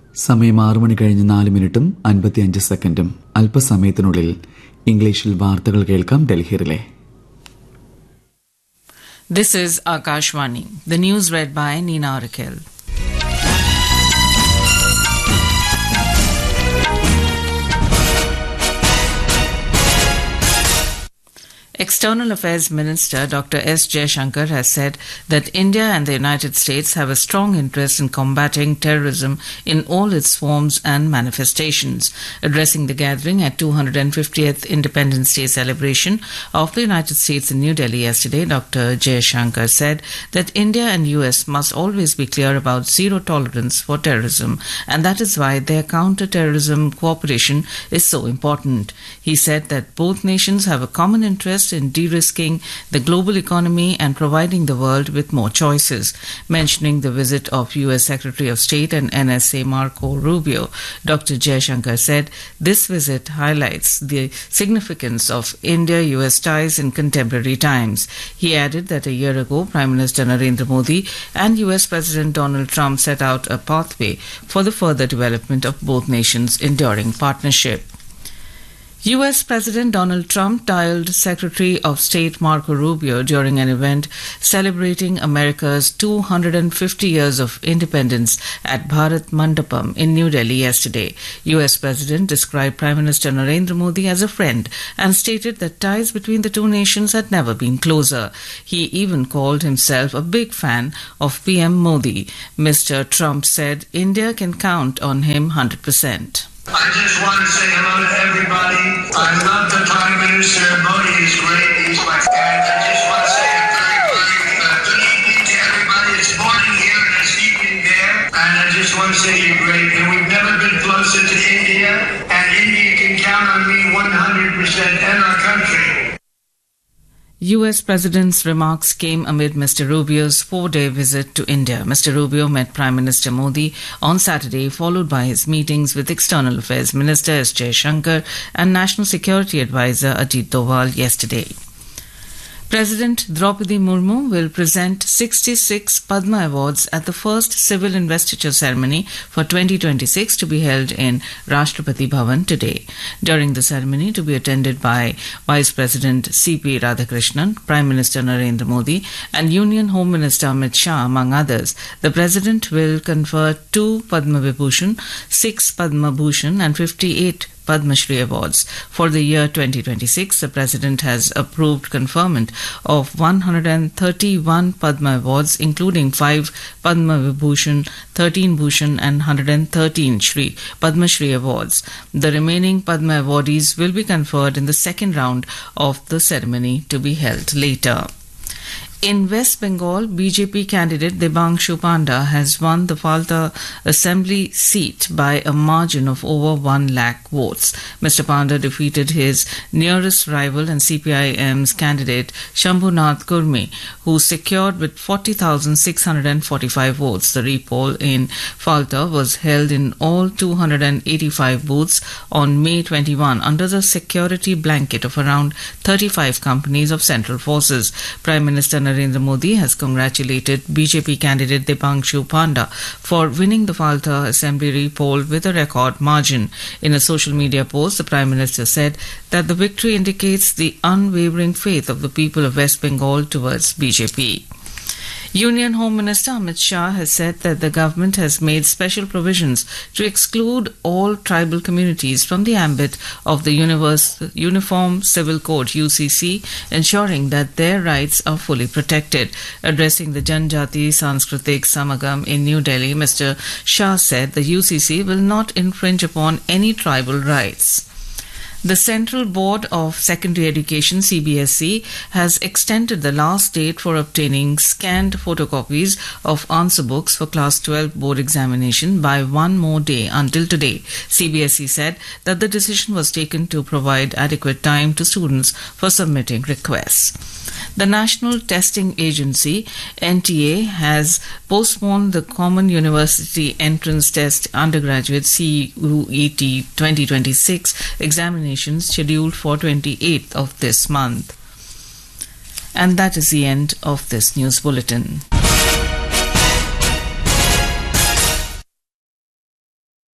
സമയം 6 മണി കഴിഞ്ഞ് 4 മിനിറ്റും 55 സെക്കൻഡും. അല്പസമയത്തിനുള്ളിൽ ഇംഗ്ലീഷിൽ വാർത്തകൾ കേൾക്കാം. ഡൽഹിയിലെ This is Akashvani. The news read by Nina Rakel. External Affairs Minister Dr. S. Jaishankar has said that India and the United States have a strong interest in combating terrorism in all its forms and manifestations. Addressing the gathering at 250th Independence Day celebration of the United States in New Delhi yesterday, Dr. Jaishankar said that India and US must always be clear about zero tolerance for terrorism, and that is why their counter-terrorism cooperation is so important. He said that both nations have a common interest in de-risking the global economy and providing the world with more choices. Mentioning the visit of US Secretary of State and NSA Marco Rubio, Dr. Jaishankar said this visit highlights the significance of India-US ties in contemporary times. He added that a year ago, Prime Minister Narendra Modi and US President Donald Trump set out a pathway for the further development of both nations' enduring partnership. US President Donald Trump dialed Secretary of State Marco Rubio during an event celebrating America's 250 years of independence at Bharat Mandapam in New Delhi yesterday. US President described Prime Minister Narendra Modi as a friend and stated that ties between the two nations had never been closer. He even called himself a big fan of PM Modi. Mr. Trump said India can count on him 100%. I just want to say hello to everybody. I love the Prime Minister. Modi is great. He's my friend. I just want to say a very, very good evening to everybody. It's morning here and it's evening there. And I just want to say you're great. And we've never been closer to India. And India can count on me 100% and our country. US President's remarks came amid Mr. Rubio's 4-day visit to India. Mr. Rubio met Prime Minister Modi on Saturday, followed by his meetings with External Affairs Minister S. Jaishankar and National Security Advisor Ajit Doval yesterday. President Draupadi Murmu will present 66 Padma Awards at the first civil investiture ceremony for 2026 to be held in Rashtrapati Bhavan today. During the ceremony, to be attended by Vice President C.P. Radhakrishnan, Prime Minister Narendra Modi and Union Home Minister Amit Shah, among others, the President will confer 2 Padma Vibhushan, 6 Padma Bhushan and 58 Padma Shri Awards. For the year 2026, the President has approved conferment of 131 Padma Awards, including 5 Padma Vibhushan, 13 Bhushan and 113 Padma Shri Awards. The remaining Padma awardees will be conferred in the second round of the ceremony to be held later. In West Bengal, BJP candidate Debangshu Panda has won the Falta Assembly seat by a margin of over 1 lakh votes. Mr. Panda defeated his nearest rival and CPIM's candidate Shambhunath Kurmi, who secured with 40,645 votes. The repoll in Falta was held in all 285 booths on May 21 under the security blanket of around 35 companies of Central Forces. Prime Minister Narendra Modi has congratulated BJP candidate Debangshu Panda for winning the Falta Assembly repoll with a record margin. In a social media post, the Prime Minister said that the victory indicates the unwavering faith of the people of West Bengal towards BJP. Union Home Minister Amit Shah has said that the government has made special provisions to exclude all tribal communities from the ambit of the Uniform Civil Code UCC, ensuring that their rights are fully protected. Addressing the Janjati Sanskritik Samagam in New Delhi, Mr. Shah said the UCC will not infringe upon any tribal rights. The Central Board of Secondary Education (CBSE) has extended the last date for obtaining scanned photocopies of answer books for Class 12 board examination by 1 more day until today. CBSE said that the decision was taken to provide adequate time to students for submitting requests. The National Testing Agency (NTA) has postponed the Common University Entrance Test Undergraduate CUET 2026 examinations scheduled for 28th of this month. And that is the end of this news bulletin.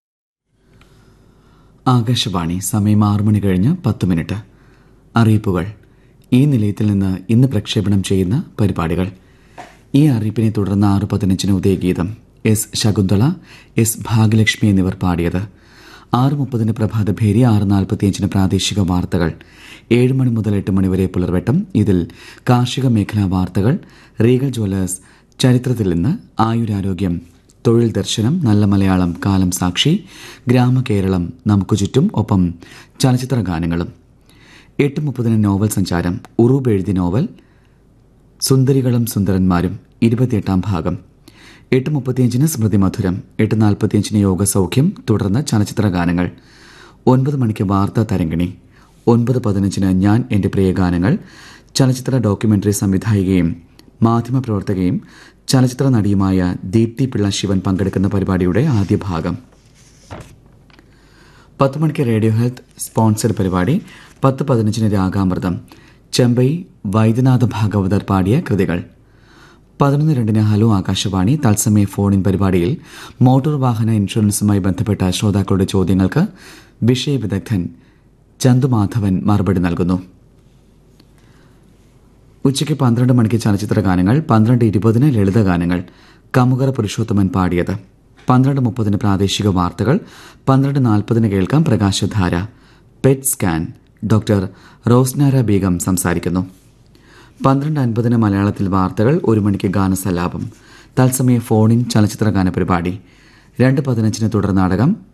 Akashvani. സമയം 6 മണി കഴിഞ്ഞ് 10 minute. അറിയിപ്പുകൾ. ഈ നിലയത്തിൽ നിന്ന് ഇന്ന് പ്രക്ഷേപണം ചെയ്യുന്ന പരിപാടികൾ. ഈ അറിയിപ്പിനെ തുടർന്ന് 6:15 ഉദയഗീതം. എസ് ശകുന്തള, എസ് ഭാഗ്യലക്ഷ്മി എന്നിവർ പാടിയത്. 6:30 പ്രഭാതഭേരി, 6:45 പ്രാദേശിക വാർത്തകൾ. 7 മണി മുതൽ 8 മണി വരെ പുലർവെട്ടം. ഇതിൽ കാർഷിക മേഖലാ വാർത്തകൾ, റീഗൽ ജ്വല്ലേഴ്സ്, ചരിത്രത്തിൽ നിന്ന്, ആയുരാരോഗ്യം, തൊഴിൽ ദർശനം, നല്ല മലയാളം, കാലം സാക്ഷി, ഗ്രാമകേരളം, നമുക്ക് ചുറ്റും, ഒപ്പം ചലച്ചിത്ര ഗാനങ്ങളും. 8:30 നോവൽ സഞ്ചാരം. ഉറൂബ് എഴുതിയ നോവൽ സുന്ദരികളും സുന്ദരന്മാരും, 28ാം ഭാഗം. 8:35 സ്മൃതി മധുരം. 8:45 യോഗസൗഖ്യം, തുടർന്ന് ചലച്ചിത്ര ഗാനങ്ങൾ. 9 മണിക്ക് വാർത്താ തരംഗിണി. 9:15 ഞാൻ എന്റെ പ്രിയ ഗാനങ്ങൾ. ചലച്ചിത്ര ഡോക്യുമെന്ററി സംവിധായികയും മാധ്യമപ്രവർത്തകയും ചലച്ചിത്ര നടിയുമായ ദീപ്തി പിള്ള ശിവൻ പങ്കെടുക്കുന്ന പരിപാടിയുടെ ആദ്യ ഭാഗം. 10 മണിക്ക് റേഡിയോ ഹെൽത്ത് സ്പോൺസർഡ് പരിപാടി. 10:15 രാഗാമൃതം. ചെമ്പൈ വൈദ്യനാഥ ഭാഗവതർ പാടിയ കൃതികൾ. 11:02 ഹലോ ആകാശവാണി തത്സമയ ഫോൺ ഇൻ പരിപാടിയിൽ മോട്ടോർ വാഹന ഇൻഷുറൻസുമായി ബന്ധപ്പെട്ട ശ്രോതാക്കളുടെ ചോദ്യങ്ങൾക്ക് വിഷയവിദഗ്ധൻ ചന്തുമാധവൻ മറുപടി നൽകുന്നു. ഉച്ചയ്ക്ക് 12 മണിക്ക് ചലച്ചിത്ര ഗാനങ്ങൾ. 12:20 ലളിതഗാനങ്ങൾ. കമുകറ പുരുഷോത്തമൻ പാടിയത്. 12:30 പ്രാദേശിക വാർത്തകൾ. 12:40 കേൾക്കാം പ്രകാശധാര. Pet scan. Doctor Rosnara Begum സംസാരിക്കുന്നു. 12:50 മലയാളത്തിൽ വാർത്തകൾ. 1 മണിക്ക് ഗാനസലാപം. തത്സമയ ഫോണിൻ ചലച്ചിത്ര ഗാന പരിപാടി. 2:15 തുടർ നാടകം